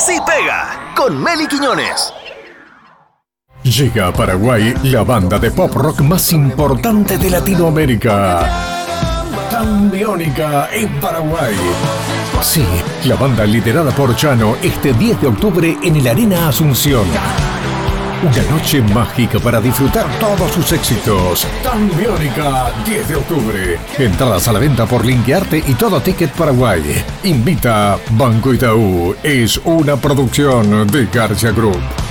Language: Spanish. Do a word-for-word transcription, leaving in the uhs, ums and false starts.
Así pega, con Meli Quiñones. Llega a Paraguay la banda de pop rock más importante de Latinoamérica. Tambiónica en Paraguay. Sí, la banda liderada por Chano este diez de octubre en el Arena Asunción. Una noche mágica para disfrutar todos sus éxitos. Tambiónica, diez de octubre. Entradas a la venta por Linkearte y Todo Ticket Paraguay. Invita Banco Itaú. Es una producción de García Group.